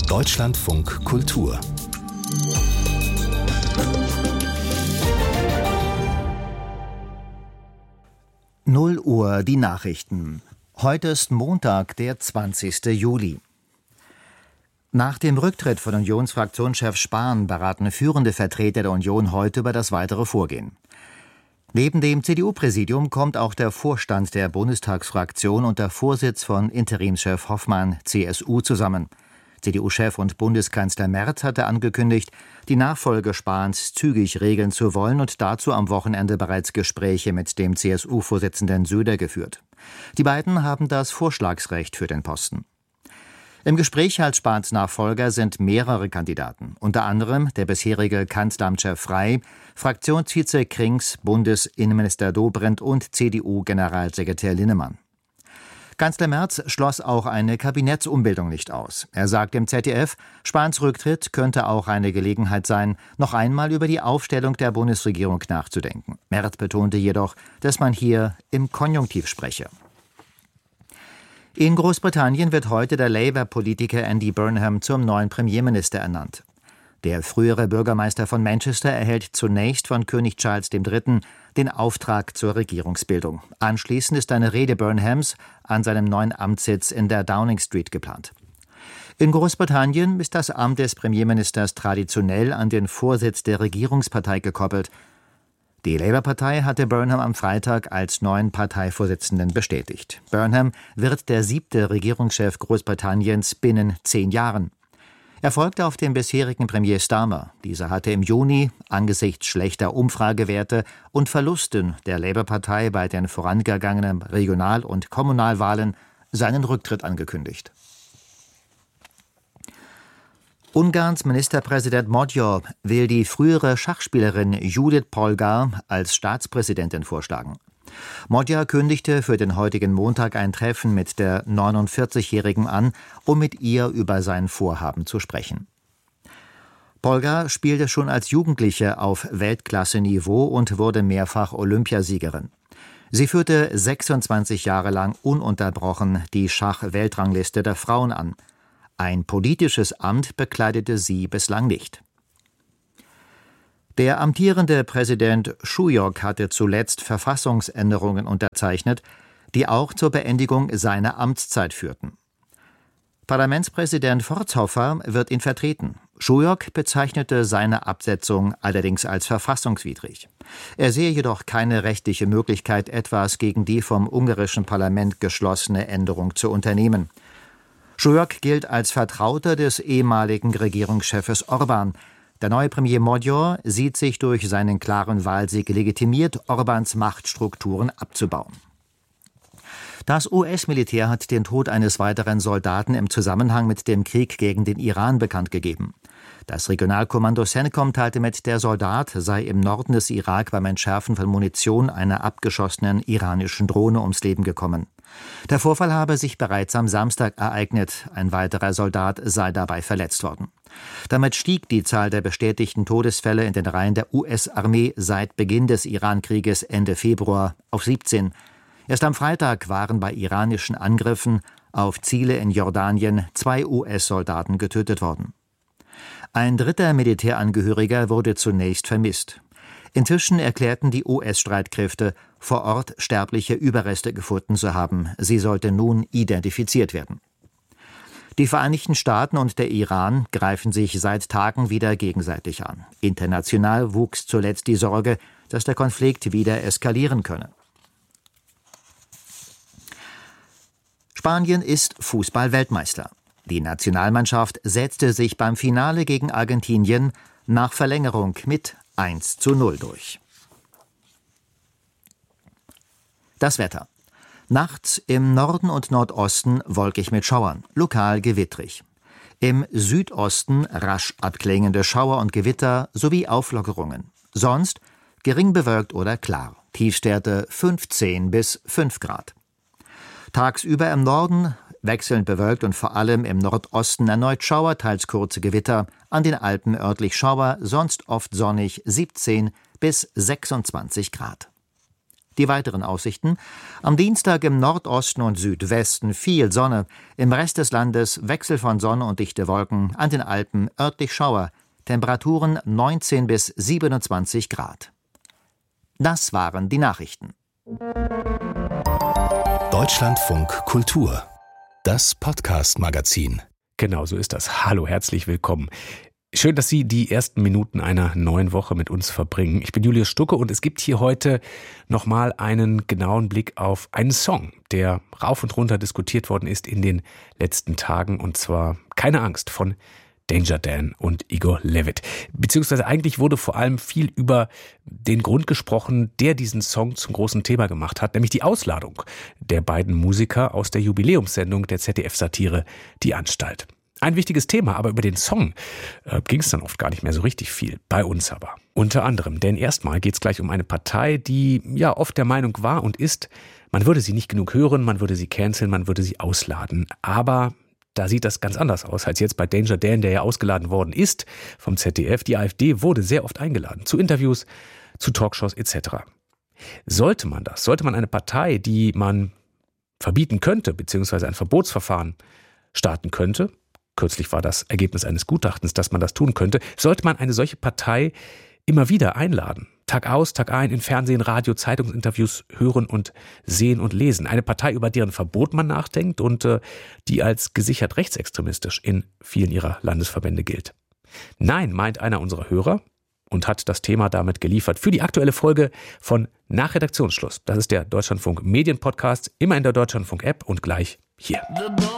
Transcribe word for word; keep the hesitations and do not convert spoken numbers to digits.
Deutschlandfunk Kultur. null Uhr die Nachrichten. Heute ist Montag, der zwanzigste Juli. Nach dem Rücktritt von Unionsfraktionschef Spahn beraten führende Vertreter der Union heute über das weitere Vorgehen. Neben dem C D U-Präsidium kommt auch der Vorstand der Bundestagsfraktion unter Vorsitz von Interimschef Hoffmann, C S U, zusammen. C D U-Chef und Bundeskanzler Merz hatte angekündigt, die Nachfolge Spahns zügig regeln zu wollen und dazu am Wochenende bereits Gespräche mit dem C S U-Vorsitzenden Söder geführt. Die beiden haben das Vorschlagsrecht für den Posten. Im Gespräch als Spahns Nachfolger sind mehrere Kandidaten, unter anderem der bisherige Kanzleramtschef Frey, Fraktionsvize Krings, Bundesinnenminister Dobrindt und C D U-Generalsekretär Linnemann. Kanzler Merz schloss auch eine Kabinettsumbildung nicht aus. Er sagt im Z D F, Spahns Rücktritt könnte auch eine Gelegenheit sein, noch einmal über die Aufstellung der Bundesregierung nachzudenken. Merz betonte jedoch, dass man hier im Konjunktiv spreche. In Großbritannien wird heute der Labour-Politiker Andy Burnham zum neuen Premierminister ernannt. Der frühere Bürgermeister von Manchester erhält zunächst von König Charles der Dritte den Auftrag zur Regierungsbildung. Anschließend ist eine Rede Burnhams an seinem neuen Amtssitz in der Downing Street geplant. In Großbritannien ist das Amt des Premierministers traditionell an den Vorsitz der Regierungspartei gekoppelt. Die Labour-Partei hatte Burnham am Freitag als neuen Parteivorsitzenden bestätigt. Burnham wird der siebte Regierungschef Großbritanniens binnen zehn Jahren. Er folgte auf den bisherigen Premier Starmer. Dieser hatte im Juni angesichts schlechter Umfragewerte und Verlusten der Labour-Partei bei den vorangegangenen Regional- und Kommunalwahlen seinen Rücktritt angekündigt. Ungarns Ministerpräsident Magyar will die frühere Schachspielerin Judith Polgár als Staatspräsidentin vorschlagen. Magyar kündigte für den heutigen Montag ein Treffen mit der neunundvierzigjährigen an, um mit ihr über sein Vorhaben zu sprechen. Polgár spielte schon als Jugendliche auf Weltklasse-Niveau und wurde mehrfach Olympiasiegerin. Sie führte sechsundzwanzig Jahre lang ununterbrochen die Schach-Weltrangliste der Frauen an. Ein politisches Amt bekleidete sie bislang nicht. Der amtierende Präsident Šujok hatte zuletzt Verfassungsänderungen unterzeichnet, die auch zur Beendigung seiner Amtszeit führten. Parlamentspräsident Fortzhofer wird ihn vertreten. Šujok bezeichnete seine Absetzung allerdings als verfassungswidrig. Er sehe jedoch keine rechtliche Möglichkeit, etwas gegen die vom ungarischen Parlament geschlossene Änderung zu unternehmen. Šujok gilt als Vertrauter des ehemaligen Regierungschefs Orbán. Der neue Premier Magyar sieht sich durch seinen klaren Wahlsieg legitimiert, Orbáns Machtstrukturen abzubauen. Das U S-Militär hat den Tod eines weiteren Soldaten im Zusammenhang mit dem Krieg gegen den Iran bekannt gegeben. Das Regionalkommando CENTCOM teilte mit, der Soldat sei im Norden des Irak beim Entschärfen von Munition einer abgeschossenen iranischen Drohne ums Leben gekommen. Der Vorfall habe sich bereits am Samstag ereignet. Ein weiterer Soldat sei dabei verletzt worden. Damit stieg die Zahl der bestätigten Todesfälle in den Reihen der U S-Armee seit Beginn des Iran-Krieges Ende Februar auf siebzehn. Erst am Freitag waren bei iranischen Angriffen auf Ziele in Jordanien zwei U S-Soldaten getötet worden. Ein dritter Militärangehöriger wurde zunächst vermisst. Inzwischen erklärten die U S-Streitkräfte, vor Ort sterbliche Überreste gefunden zu haben. Sie sollte nun identifiziert werden. Die Vereinigten Staaten und der Iran greifen sich seit Tagen wieder gegenseitig an. International wuchs zuletzt die Sorge, dass der Konflikt wieder eskalieren könne. Spanien ist Fußball-Weltmeister. Die Nationalmannschaft setzte sich beim Finale gegen Argentinien nach Verlängerung mit eins zu null durch. Das Wetter. Nachts im Norden und Nordosten wolkig mit Schauern, lokal gewittrig. Im Südosten rasch abklingende Schauer und Gewitter sowie Auflockerungen. Sonst gering bewölkt oder klar. Tiefstwerte fünfzehn bis fünf Grad. Tagsüber im Norden wechselnd bewölkt und vor allem im Nordosten erneut Schauer, teils kurze Gewitter. An den Alpen örtlich Schauer, sonst oft sonnig, siebzehn bis sechsundzwanzig Grad. Die weiteren Aussichten: am Dienstag im Nordosten und Südwesten viel Sonne, im Rest des Landes Wechsel von Sonne und dichte Wolken, an den Alpen örtlich Schauer, Temperaturen neunzehn bis siebenundzwanzig Grad. Das waren die Nachrichten. Deutschlandfunk Kultur, das Podcast-Magazin. Genau, so ist das. Hallo, herzlich willkommen. Schön, dass Sie die ersten Minuten einer neuen Woche mit uns verbringen. Ich bin Julius Stucke und es gibt hier heute nochmal einen genauen Blick auf einen Song, der rauf und runter diskutiert worden ist in den letzten Tagen, und zwar Keine Angst von Danger Dan und Igor Levit. Beziehungsweise eigentlich wurde vor allem viel über den Grund gesprochen, der diesen Song zum großen Thema gemacht hat, nämlich die Ausladung der beiden Musiker aus der Jubiläumssendung der Z D F-Satire Die Anstalt. Ein wichtiges Thema, aber über den Song äh, ging es dann oft gar nicht mehr so richtig viel. Bei uns aber. Unter anderem, denn erstmal geht es gleich um eine Partei, die ja oft der Meinung war und ist, man würde sie nicht genug hören, man würde sie canceln, man würde sie ausladen. Aber da sieht das ganz anders aus als jetzt bei Danger Dan, der ja ausgeladen worden ist vom Z D F. Die AfD wurde sehr oft eingeladen zu Interviews, zu Talkshows et cetera. Sollte man das, sollte man eine Partei, die man verbieten könnte, beziehungsweise ein Verbotsverfahren starten könnte, kürzlich war das Ergebnis eines Gutachtens, dass man das tun könnte, sollte man eine solche Partei immer wieder einladen. Tag aus, Tag ein, in Fernsehen, Radio, Zeitungsinterviews hören und sehen und lesen. Eine Partei, über deren Verbot man nachdenkt und äh, die als gesichert rechtsextremistisch in vielen ihrer Landesverbände gilt. Nein, meint einer unserer Hörer und hat das Thema damit geliefert für die aktuelle Folge von Nach Redaktionsschluss. Das ist der Deutschlandfunk Medienpodcast, immer in der Deutschlandfunk-App und gleich hier.